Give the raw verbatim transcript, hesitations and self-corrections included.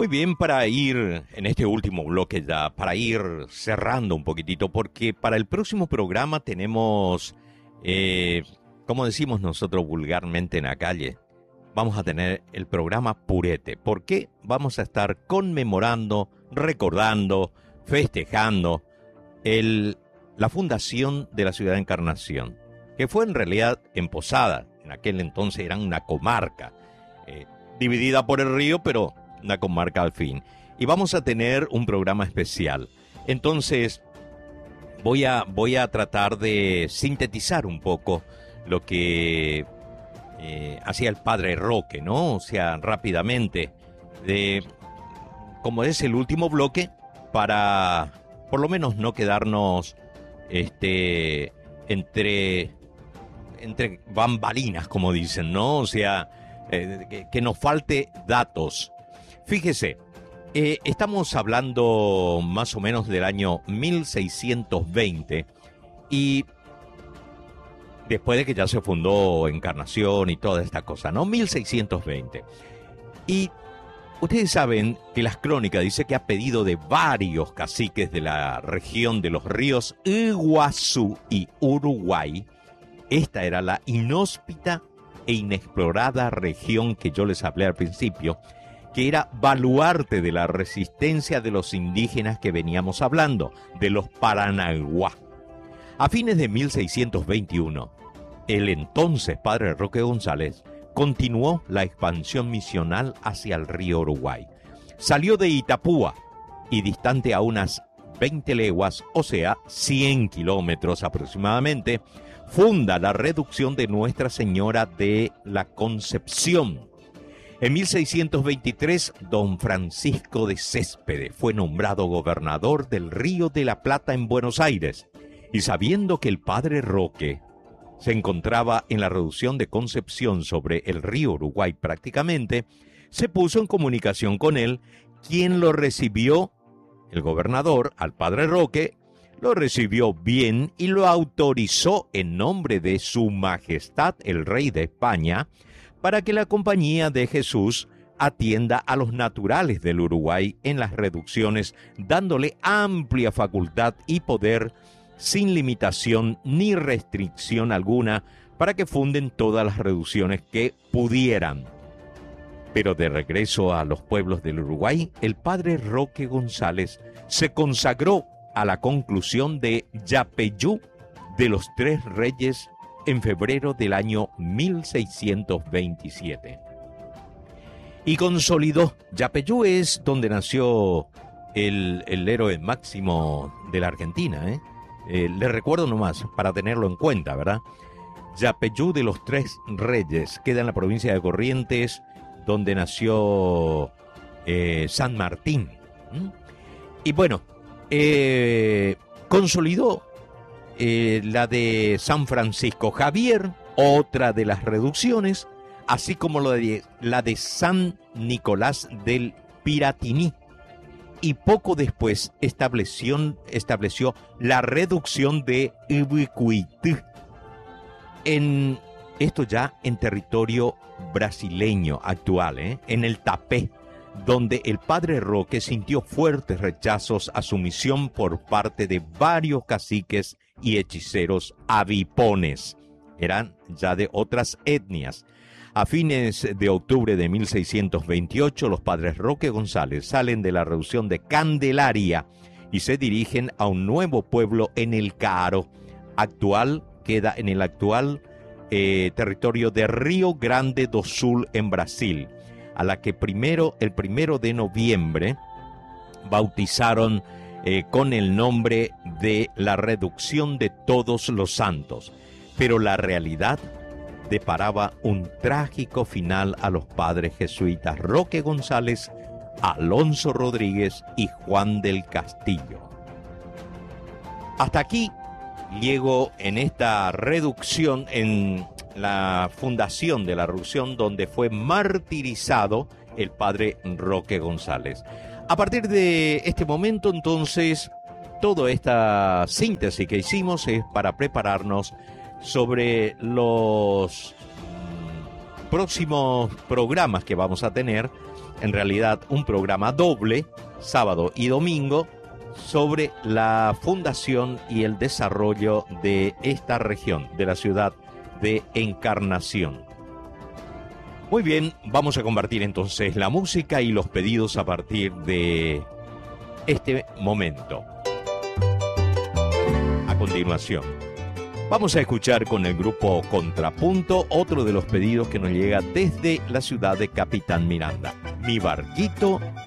Muy bien, para ir en este último bloque ya, para ir cerrando un poquitito, porque para el próximo programa tenemos, eh, como decimos nosotros vulgarmente en la calle, vamos a tener el programa Purete. ¿Por qué? Vamos a estar conmemorando, recordando, festejando el, la fundación de la ciudad de Encarnación, que fue en realidad en Posada. En aquel entonces era una comarca, eh, dividida por el río, pero una comarca al fin. Y vamos a tener un programa especial. Entonces, voy a, voy a tratar de sintetizar un poco lo que eh, hacía el padre Roque, ¿no? O sea, rápidamente, de, como es el último bloque, para por lo menos no quedarnos este, entre, entre bambalinas, como dicen, ¿no? O sea, eh, que, que nos falte datos. Fíjese, eh, estamos hablando más o menos del año mil seiscientos veinte y después de que ya se fundó Encarnación y toda esta cosa, ¿no? mil seiscientos veinte. Y ustedes saben que las crónicas dice que a pedido de varios caciques de la región de los ríos Iguazú y Uruguay, esta era la inhóspita e inexplorada región que yo les hablé al principio, que era baluarte de la resistencia de los indígenas que veníamos hablando, de los Paranaguá. A fines de mil seiscientos veintiuno, el entonces padre Roque González continuó la expansión misional hacia el río Uruguay. Salió de Itapúa y distante a unas veinte leguas, o sea, cien kilómetros aproximadamente, funda la reducción de Nuestra Señora de la Concepción. En mil seiscientos veintitrés, don Francisco de Céspedes fue nombrado gobernador del Río de la Plata en Buenos Aires, y sabiendo que el padre Roque se encontraba en la reducción de Concepción sobre el río Uruguay prácticamente, se puso en comunicación con él, quien lo recibió, el gobernador, al padre Roque, lo recibió bien y lo autorizó en nombre de su majestad el rey de España, para que la Compañía de Jesús atienda a los naturales del Uruguay en las reducciones, dándole amplia facultad y poder sin limitación ni restricción alguna para que funden todas las reducciones que pudieran. Pero de regreso a los pueblos del Uruguay, el padre Roque González se consagró a la conclusión de Yapeyú de los Tres Reyes en febrero del año mil seiscientos veintisiete. Y consolidó. Yapeyú es donde nació el, el héroe máximo de la Argentina, ¿eh? Eh, le recuerdo nomás, para tenerlo en cuenta, ¿verdad? Yapeyú de los Tres Reyes queda en la provincia de Corrientes, donde nació eh, San Martín. ¿Mm? Y bueno, eh, consolidó Eh, la de San Francisco Javier, otra de las reducciones, así como la de, la de San Nicolás del Piratiní. Y poco después estableció, estableció la reducción de Ibicuití. En esto ya en territorio brasileño actual, ¿eh? En el Tapé, donde el padre Roque sintió fuertes rechazos a su misión por parte de varios caciques y hechiceros avipones. Eran ya de otras etnias. A fines de octubre de mil seiscientos veintiocho, los padres Roque González salen de la reducción de Candelaria y se dirigen a un nuevo pueblo en el Caaro, actual, queda en el actual eh, territorio de Río Grande do Sul en Brasil, a la que primero, el primero de noviembre bautizaron eh, con el nombre de la Reducción de Todos los Santos. Pero la realidad deparaba un trágico final a los padres jesuitas Roque González, Alonso Rodríguez y Juan del Castillo. Hasta aquí llego en esta reducción, en la fundación de la reducción donde fue martirizado el padre Roque González. A partir de este momento, entonces, toda esta síntesis que hicimos es para prepararnos sobre los próximos programas que vamos a tener, en realidad un programa doble, sábado y domingo, sobre la fundación y el desarrollo de esta región, de la ciudad de Encarnación. Muy bien, vamos a compartir entonces la música y los pedidos a partir de este momento. A continuación, vamos a escuchar con el grupo Contrapunto otro de los pedidos que nos llega desde la ciudad de Capitán Miranda, Mi barquito